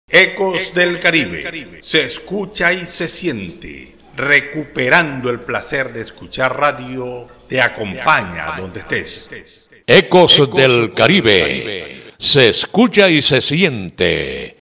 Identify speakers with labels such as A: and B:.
A: Ecos del Caribe, se escucha y se siente, recuperando el placer de escuchar radio, te acompaña donde estés.
B: Ecos del Caribe, se escucha y se siente,